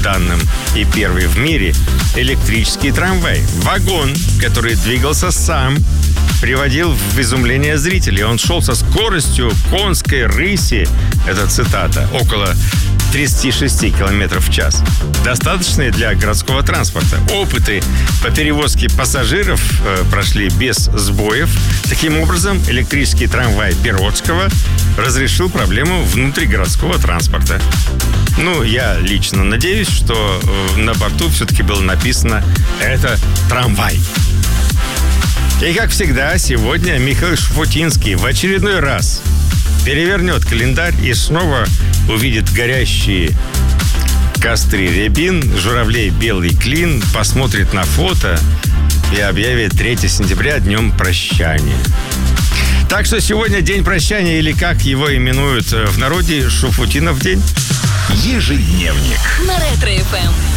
данным и первый в мире электрический трамвай. Вагон, который двигался сам, приводил в изумление зрителей. Он шел со скоростью конской рыси, это цитата, около 36 километров в час. Достаточные для городского транспорта. Опыты по перевозке пассажиров прошли без сбоев. Таким образом, электрический трамвай Перовского разрешил проблему внутригородского транспорта. Я лично надеюсь, что на борту все-таки было написано «это трамвай». И, как всегда, сегодня Михаил Шуфутинский в очередной раз перевернет календарь и снова увидит горящие костры рябин, журавлей белый клин, посмотрит на фото и объявит 3 сентября днем прощания. Так что сегодня день прощания, или как его именуют в народе, Шуфутинов день. Ежедневник на Ретро-ФМ.